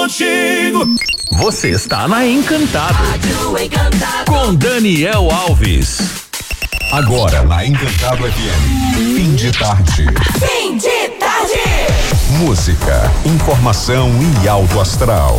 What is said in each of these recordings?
contigo. Você está na Encantado. Rádio Encantado. Com Daniel Alves. Agora na Encantado FM. Fim de tarde. Fim de tarde. Música, informação e alto astral.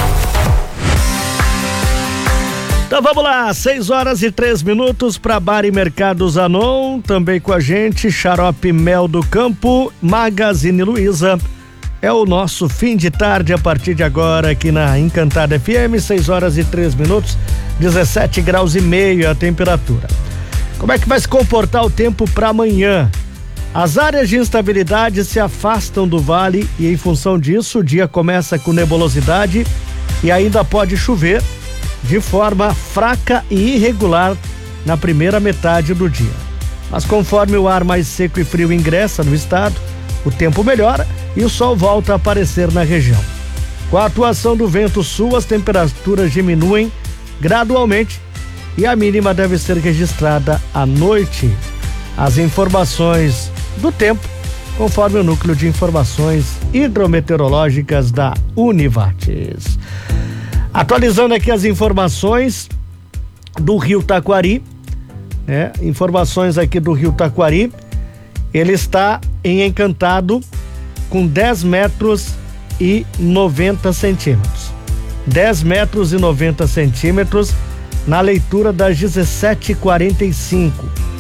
Então vamos lá, 6h03 para Bar e Mercado Zanon, também com a gente, Xarope Mel do Campo, Magazine Luiza. É o nosso fim de tarde a partir de agora aqui na Encantada FM, 6h03, 17 graus e meio a temperatura. Como é que vai se comportar o tempo para amanhã? As áreas de instabilidade se afastam do vale e em função disso o dia começa com nebulosidade e ainda pode chover de forma fraca e irregular na primeira metade do dia. Mas conforme o ar mais seco e frio ingressa no estado, o tempo melhora e o sol volta a aparecer na região. Com a atuação do vento sul, as temperaturas diminuem gradualmente e a mínima deve ser registrada à noite. As informações do tempo, conforme o Núcleo de Informações Hidrometeorológicas da Univates. Atualizando aqui as informações do Rio Taquari, informações aqui do Rio Taquari, ele está em Encantado com 10 metros e 90 centímetros. 10 metros e 90 centímetros na leitura das 17h45.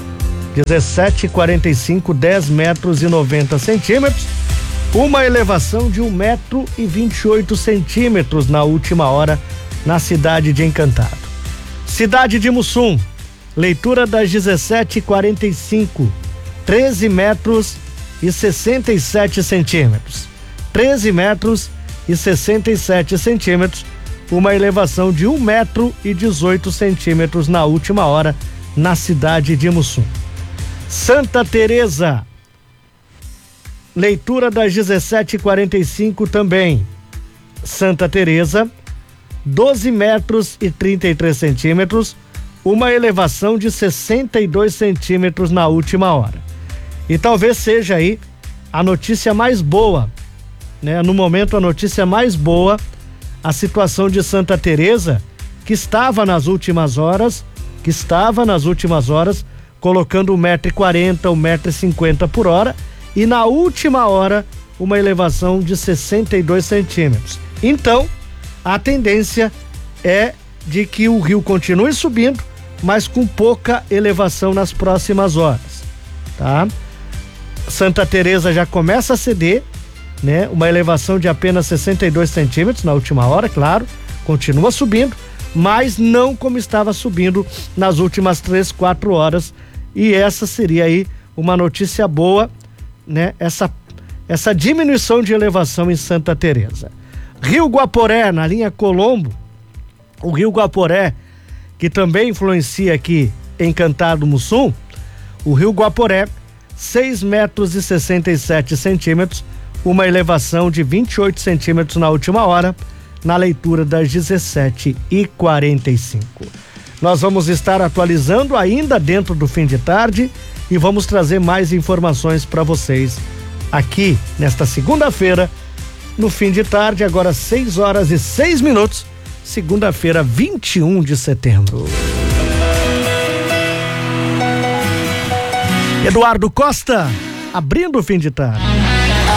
17h45, 10 metros e 90 centímetros. Uma elevação de 1,28 metros na última hora na cidade de Encantado. Cidade de Mussum, leitura das 17h45, 13 metros e 67 centímetros. 13 metros e 67 centímetros, uma elevação de 1,18 metros na última hora na cidade de Mussum. Santa Teresa, leitura das 17h45 também. Santa Teresa, 12 metros e 33 centímetros, uma elevação de 62 centímetros na última hora. E talvez seja aí a notícia mais boa, né? No momento a notícia mais boa, a situação de Santa Teresa, que estava nas últimas horas, colocando 1,40 m, 1,50 m por hora, e na última hora uma elevação de 62 centímetros. Então, a tendência é de que o rio continue subindo, mas com pouca elevação nas próximas horas, tá? Santa Teresa já começa a ceder, né? Uma elevação de apenas 62 centímetros na última hora, claro, continua subindo, mas não como estava subindo nas últimas 3-4 horas, e essa seria aí uma notícia boa, né? Essa diminuição de elevação em Santa Teresa. Rio Guaporé, na linha Colombo, o Rio Guaporé, que também influencia aqui em Encantado Mussum, o Rio Guaporé, 6 metros e 67 centímetros, uma elevação de 28 centímetros na última hora, na leitura das 17h45. Nós vamos estar atualizando ainda dentro do fim de tarde e vamos trazer mais informações para vocês aqui nesta segunda-feira, no fim de tarde, agora 6h06, segunda-feira, 21 de setembro. Eduardo Costa, abrindo o fim de tarde.